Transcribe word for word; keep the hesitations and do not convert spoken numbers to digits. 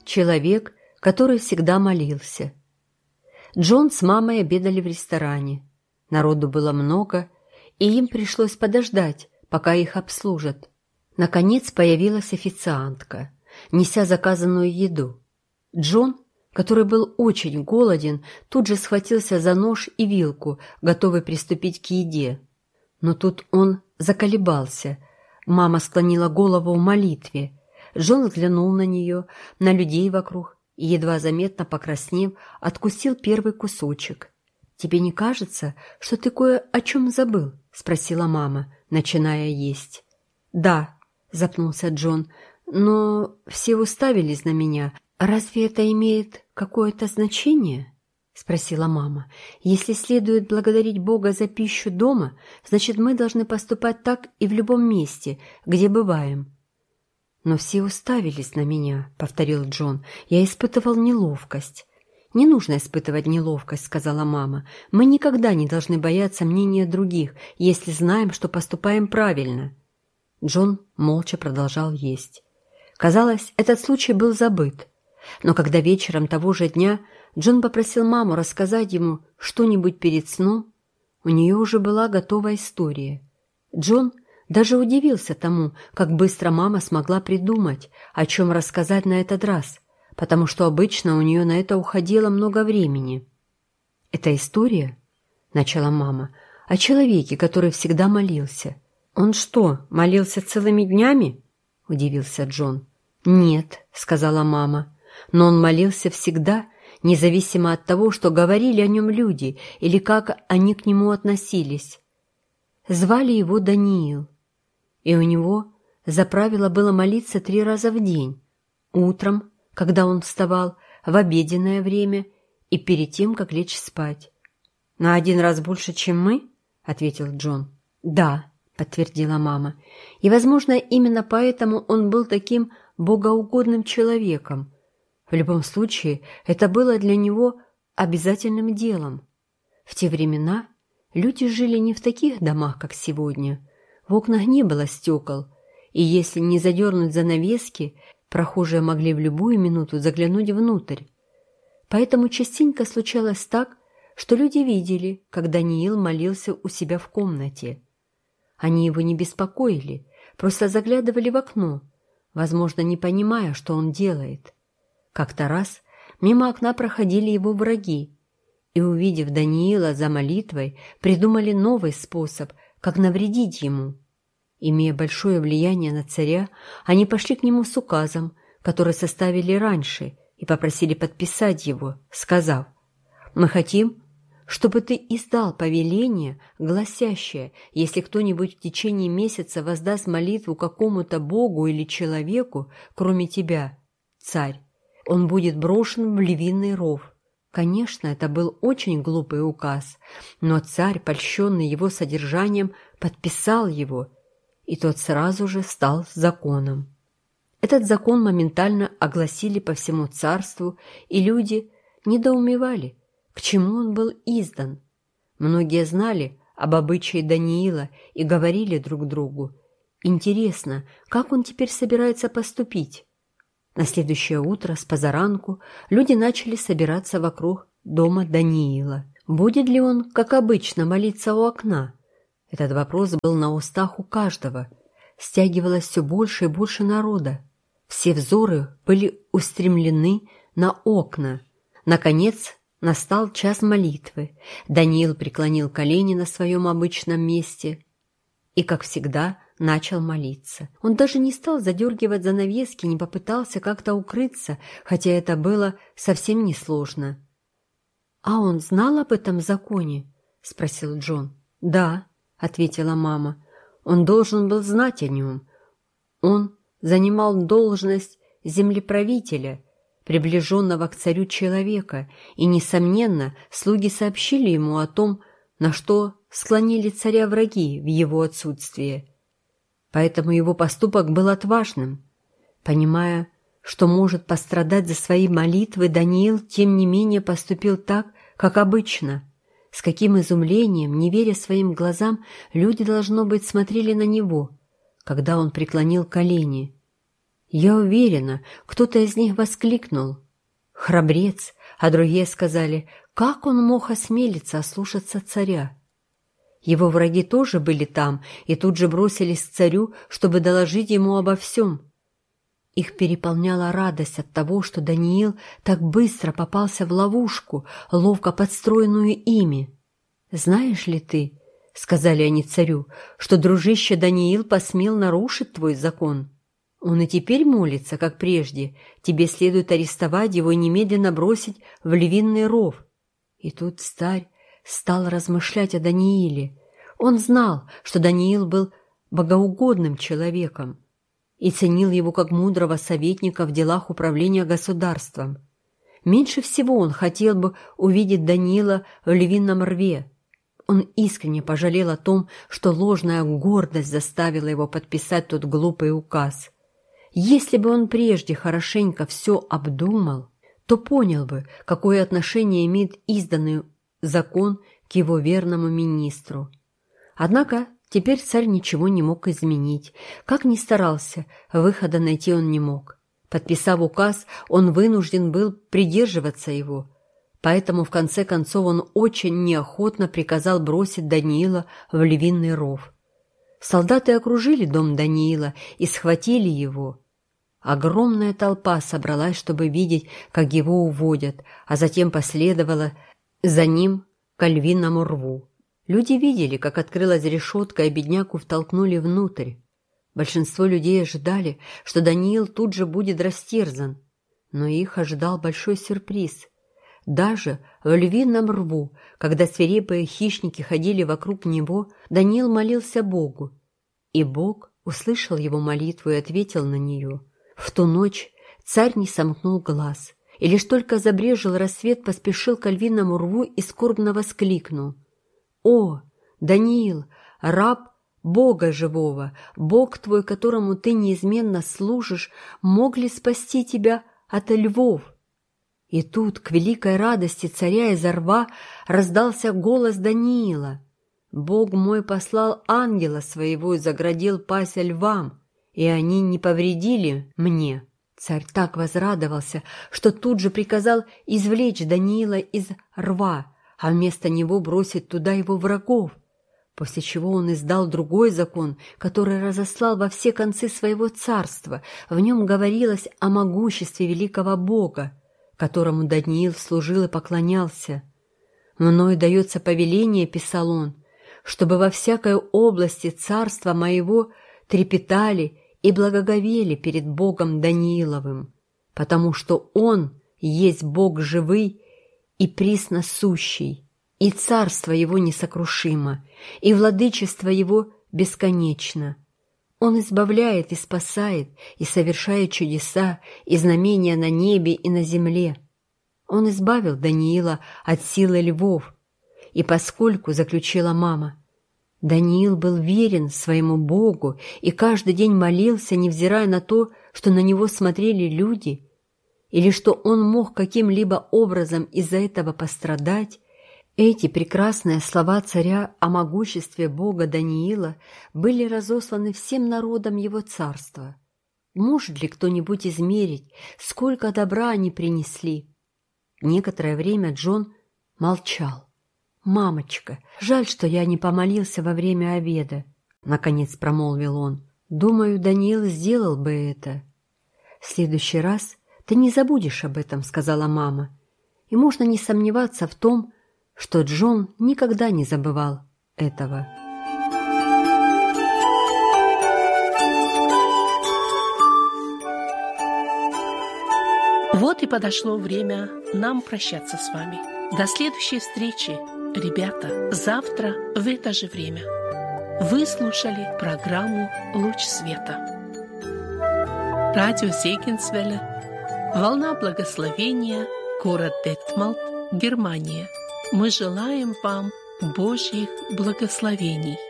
человек, который всегда молился. Джон с мамой обедали в ресторане. Народу было много, и им пришлось подождать, пока их обслужат. Наконец появилась официантка, неся заказанную еду. Джон, который был очень голоден, тут же схватился за нож и вилку, готовый приступить к еде. Но тут он заколебался. Мама склонила голову в молитве. Джон взглянул на нее, на людей вокруг, и, едва заметно покраснев, откусил первый кусочек. «Тебе не кажется, что ты кое о чем забыл?» — спросила мама, начиная есть. «Да», — запнулся Джон, — «но все уставились на меня. Разве это имеет какое-то значение?» — спросила мама. «Если следует благодарить Бога за пищу дома, значит, мы должны поступать так и в любом месте, где бываем». «Но все уставились на меня», — повторил Джон. «Я испытывал неловкость». «Не нужно испытывать неловкость», — сказала мама. «Мы никогда не должны бояться мнения других, если знаем, что поступаем правильно». Джон молча продолжал есть. Казалось, этот случай был забыт. Но когда вечером того же дня Джон попросил маму рассказать ему что-нибудь перед сном, у нее уже была готова история. Джон даже удивился тому, как быстро мама смогла придумать, о чем рассказать на этот раз, потому что обычно у нее на это уходило много времени. «Это история?» — начала мама. «О человеке, который всегда молился». «Он что, молился целыми днями?» — удивился Джон. «Нет», — сказала мама, — «но он молился всегда, независимо от того, что говорили о нем люди или как они к нему относились. Звали его Даниил, и у него за правило было молиться три раза в день, утром, когда он вставал, в обеденное время и перед тем, как лечь спать». «На один раз больше, чем мы?» — ответил Джон. «Да», — подтвердила мама, — «и, возможно, именно поэтому он был таким богоугодным человеком. В любом случае, это было для него обязательным делом. В те времена люди жили не в таких домах, как сегодня. В окнах не было стекол, и если не задернуть занавески, прохожие могли в любую минуту заглянуть внутрь. Поэтому частенько случалось так, что люди видели, как Даниил молился у себя в комнате. Они его не беспокоили, просто заглядывали в окно, возможно, не понимая, что он делает. Как-то раз мимо окна проходили его враги, и, увидев Даниила за молитвой, придумали новый способ, как навредить ему. Имея большое влияние на царя, они пошли к нему с указом, который составили раньше, и попросили подписать его, сказав: «Мы хотим, чтобы ты издал повеление, гласящее, если кто-нибудь в течение месяца воздаст молитву какому-то богу или человеку, кроме тебя, царь, он будет брошен в львиный ров». Конечно, это был очень глупый указ, но царь, польщенный его содержанием, подписал его, и тот сразу же стал законом. Этот закон моментально огласили по всему царству, и люди недоумевали, к чему он был издан. Многие знали об обычае Даниила и говорили друг другу: «Интересно, как он теперь собирается поступить?» На следующее утро с позаранку люди начали собираться вокруг дома Даниила. Будет ли он, как обычно, молиться у окна? Этот вопрос был на устах у каждого. Стягивалось все больше и больше народа. Все взоры были устремлены на окна. Наконец настал час молитвы. Даниил преклонил колени на своем обычном месте и, как всегда, начал молиться. Он даже не стал задергивать занавески, не попытался как-то укрыться, хотя это было совсем несложно. «А он знал об этом законе?» — спросил Джон. «Да», — ответила мама, — «он должен был знать о нем. Он занимал должность землеправителя, приближенного к царю человека, и, несомненно, слуги сообщили ему о том, на что склонили царя враги в его отсутствие. Поэтому его поступок был отважным. Понимая, что может пострадать за свои молитвы, Даниил, тем не менее, поступил так, как обычно. С каким изумлением, не веря своим глазам, люди, должно быть, смотрели на него, когда он преклонил колени. Я уверена, кто-то из них воскликнул: «Храбрец!», а другие сказали: «Как он мог осмелиться ослушаться царя?» Его враги тоже были там и тут же бросились к царю, чтобы доложить ему обо всем. Их переполняла радость от того, что Даниил так быстро попался в ловушку, ловко подстроенную ими. «Знаешь ли ты, — сказали они царю, — что дружище Даниил посмел нарушить твой закон? Он и теперь молится, как прежде. Тебе следует арестовать его и немедленно бросить в львиный ров». И тут царь стал размышлять о Данииле. Он знал, что Даниил был богоугодным человеком и ценил его как мудрого советника в делах управления государством. Меньше всего он хотел бы увидеть Даниила в львином рве. Он искренне пожалел о том, что ложная гордость заставила его подписать тот глупый указ. Если бы он прежде хорошенько все обдумал, то понял бы, какое отношение имеет изданный закон к его верному министру. Однако теперь царь ничего не мог изменить. Как ни старался, выхода найти он не мог. Подписав указ, он вынужден был придерживаться его. Поэтому в конце концов он очень неохотно приказал бросить Даниила в львиный ров. Солдаты окружили дом Даниила и схватили его. Огромная толпа собралась, чтобы видеть, как его уводят, а затем последовала за ним к львиному рву. Люди видели, как открылась решетка, и беднягу втолкнули внутрь. Большинство людей ожидали, что Даниил тут же будет растерзан, но их ожидал большой сюрприз. Даже в львином рву, когда свирепые хищники ходили вокруг него, Даниил молился Богу, и Бог услышал его молитву и ответил на нее. В ту ночь царь не сомкнул глаз, и лишь только забрезжил рассвет, поспешил к львиному рву и скорбно воскликнул: «О, Даниил, раб Бога живого, Бог твой, которому ты неизменно служишь, мог ли спасти тебя от львов?» И тут, к великой радости царя, из рва раздался голос Даниила: «Бог мой послал ангела своего и заградил пасть львам, и они не повредили мне». Царь так возрадовался, что тут же приказал извлечь Даниила из рва, а вместо него бросить туда его врагов, после чего он издал другой закон, который разослал во все концы своего царства. В нем говорилось о могуществе великого Бога, которому Даниил служил и поклонялся. «Мною дается повеление, — писал он, — чтобы во всякой области царства моего трепетали и благоговели перед Богом Данииловым, потому что Он есть Бог живый и присно сущий, и царство Его несокрушимо, и владычество Его бесконечно. Он избавляет и спасает, и совершает чудеса и знамения на небе и на земле. Он избавил Даниила от силы львов, и поскольку, заключила мама, Даниил был верен своему Богу и каждый день молился, невзирая на то, что на него смотрели люди, или что он мог каким-либо образом из-за этого пострадать, эти прекрасные слова царя о могуществе Бога Даниила были разосланы всем народам его царства. Может ли кто-нибудь измерить, сколько добра они принесли? Некоторое время Джон молчал. «Мамочка, жаль, что я не помолился во время обеда», — наконец промолвил он. «Думаю, Даниил сделал бы это». «В следующий раз ты не забудешь об этом», — сказала мама. И можно не сомневаться в том, что Джон никогда не забывал этого. Вот и подошло время нам прощаться с вами. До следующей встречи, ребята, завтра в это же время. Вы слушали программу «Луч света». Радио Зегенсвелле, волна благословения, город Детмалт, Германия. Мы желаем вам Божьих благословений.